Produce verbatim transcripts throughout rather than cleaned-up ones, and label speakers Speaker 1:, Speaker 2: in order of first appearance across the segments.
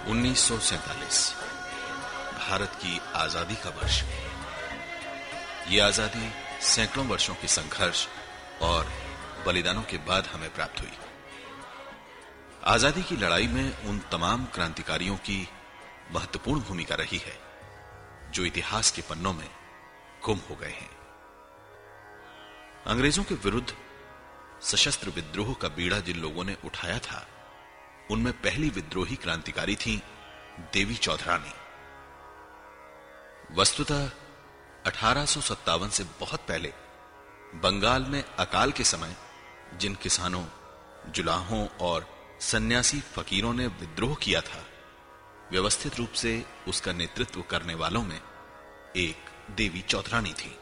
Speaker 1: उन्नीस सौ सैंतालीस भारत की आजादी का वर्ष। ये आजादी सैकड़ों वर्षों के संघर्ष और बलिदानों के बाद हमें प्राप्त हुई। आजादी की लड़ाई में उन तमाम क्रांतिकारियों की महत्वपूर्ण भूमिका रही है जो इतिहास के पन्नों में गुम हो गए हैं। अंग्रेजों के विरुद्ध सशस्त्र विद्रोह का बीड़ा जिन लोगों ने उठाया था, उनमें पहली विद्रोही क्रांतिकारी थी देवी चौधरानी। वस्तुतः अठारह सौ सत्तावन से बहुत पहले बंगाल में अकाल के समय जिन किसानों, जुलाहों और सन्यासी फकीरों ने विद्रोह किया था, व्यवस्थित रूप से उसका नेतृत्व करने वालों में एक देवी चौधरानी थी।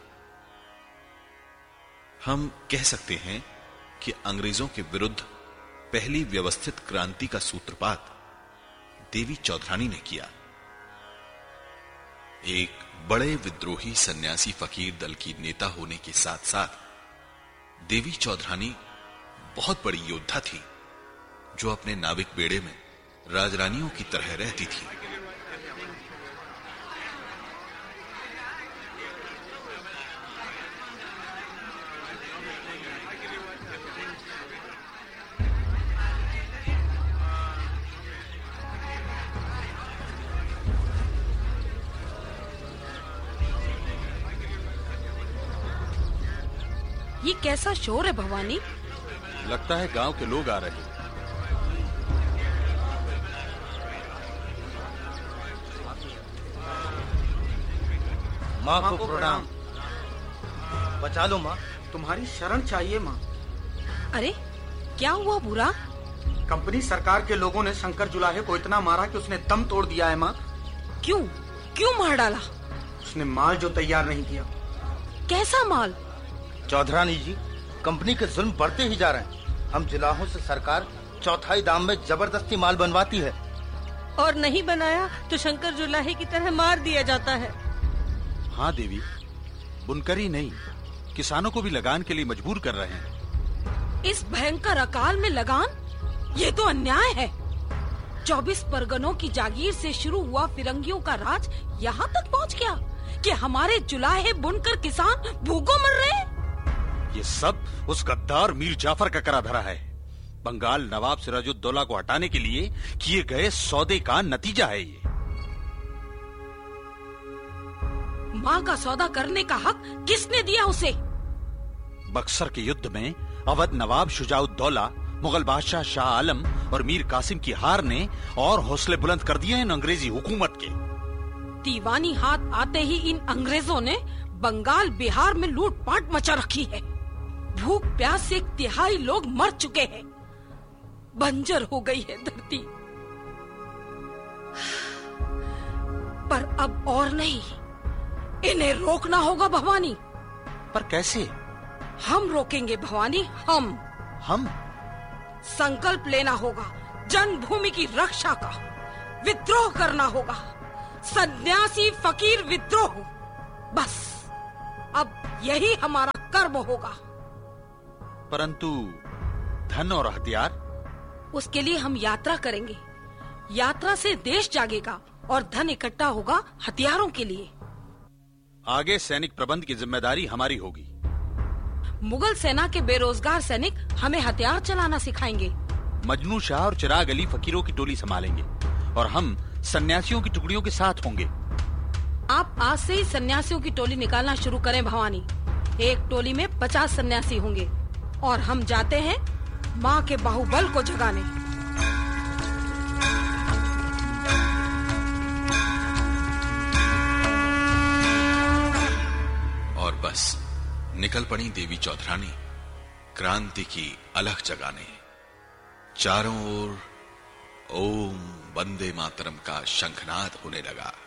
Speaker 1: हम कह सकते हैं कि अंग्रेजों के विरुद्ध पहली व्यवस्थित क्रांति का सूत्रपात देवी चौधरानी ने किया। एक बड़े विद्रोही सन्यासी फकीर दल की नेता होने के साथ साथ देवी चौधरानी बहुत बड़ी योद्धा थी जो अपने नाविक बेड़े में राजरानियों की तरह रहती थी।
Speaker 2: ये कैसा शोर है भवानी?
Speaker 3: लगता है गांव के लोग आ रहे हैं।
Speaker 4: माँ को प्रणाम। बचा लो माँ,
Speaker 5: तुम्हारी शरण चाहिए माँ।
Speaker 2: अरे क्या हुआ बुरा?
Speaker 5: कंपनी सरकार के लोगों ने शंकर जुलाहे को इतना मारा कि उसने दम तोड़ दिया है माँ।
Speaker 2: क्यों क्यों मार डाला?
Speaker 5: उसने माल जो तैयार नहीं किया।
Speaker 2: कैसा माल?
Speaker 4: चौधरानी जी, कंपनी के जुल्म बढ़ते ही जा रहे हैं। हम जुलाहों से सरकार चौथाई दाम में जबरदस्ती माल बनवाती है,
Speaker 2: और नहीं बनाया तो शंकर जुलाहे की तरह मार दिया जाता है।
Speaker 3: हाँ देवी, बुनकरी नहीं, किसानों को भी लगान के लिए मजबूर कर रहे हैं।
Speaker 2: इस भयंकर अकाल में लगान? ये तो अन्याय है। चौबीस परगनों की जागीर से शुरू हुआ फिरंगियों का राज यहाँ तक पहुँच गया कि हमारे जुलाहे बुनकर किसान भूखों मर रहे हैं।
Speaker 3: ये सब उस गद्दार मीर जाफर का करा धरा है। बंगाल नवाब सिराजुद्दौला को हटाने के लिए किए गए सौदे का नतीजा है ये।
Speaker 2: माँ का सौदा करने का हक किसने दिया उसे?
Speaker 3: बक्सर के युद्ध में अवध नवाब शुजाउद्दौला, मुगल बादशाह शाह आलम और मीर कासिम की हार ने और हौसले बुलंद कर दिए इन अंग्रेजी हुकूमत के।
Speaker 2: दीवानी हाथ आते ही इन अंग्रेजों ने बंगाल बिहार में लूटपाट मचा रखी है। भूख प्यास से एक तिहाई लोग मर चुके हैं। बंजर हो गई है धरती। पर अब और नहीं, इन्हें रोकना होगा भवानी।
Speaker 3: पर कैसे?
Speaker 2: हम रोकेंगे भवानी, हम
Speaker 3: हम
Speaker 2: संकल्प लेना होगा जन्मभूमि की रक्षा का। विद्रोह करना होगा, सन्यासी फकीर विद्रोह। बस अब यही हमारा कर्म होगा।
Speaker 3: परंतु धन और हथियार?
Speaker 2: उसके लिए हम यात्रा करेंगे। यात्रा से देश जागेगा और धन इकट्ठा होगा हथियारों के लिए।
Speaker 3: आगे सैनिक प्रबंध की जिम्मेदारी हमारी होगी।
Speaker 2: मुगल सेना के बेरोजगार सैनिक हमें हथियार चलाना सिखाएंगे।
Speaker 3: मजनू शाह और चिराग अली फकीरों की टोली संभालेंगे और हम सन्यासियों की टुकड़ियों के साथ होंगे।
Speaker 2: आप आज से ही सन्यासियों की टोली निकालना शुरू करें भवानी। एक टोली में पचास सन्यासी होंगे और हम जाते हैं माँ के बाहुबल को जगाने।
Speaker 1: और बस निकल पड़ी देवी चौधरानी क्रांति की अलख जगाने। चारों ओर ओम वंदे मातरम का शंखनाद होने लगा।